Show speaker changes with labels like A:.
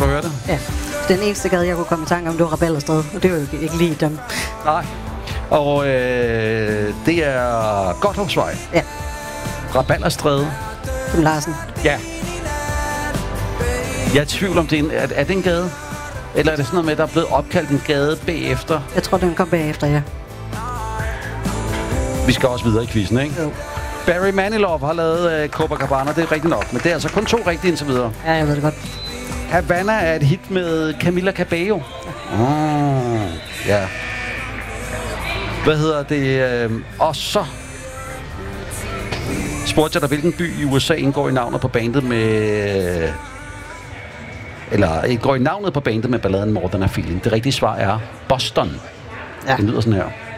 A: du høre det?
B: Ja. Den eneste gade, jeg kunne komme i tanke om, det var Rabalderstræde, og det var jo ikke lige dem.
A: Nej. Og det er Godthåbsvej.
B: Ja.
A: Rabalderstræde.
B: Kim Larsen.
A: Ja. Jeg er i tvivl om, det er det en gade? Eller er det sådan noget med, at der er blevet opkaldt en gade bagefter?
B: Jeg tror, den kom bagefter, ja.
A: Vi skal også videre i quizzen, ikke?
B: Jo.
A: Barry Manilow har lavet Copacabana, det er rigtigt nok. Men det er altså kun 2 rigtige indtil videre.
B: Ja, jeg ved det godt.
A: Havana er et hit med Camila Cabello. Ja. Hvad hedder det? Og så spurgte jeg dig, hvilken by i USA indgår i navnet på bandet med... Eller indgår i navnet på bandet med balladen More Than a Feeling. Det rigtige svar er Boston.
B: Ja.
A: Det lyder sådan her.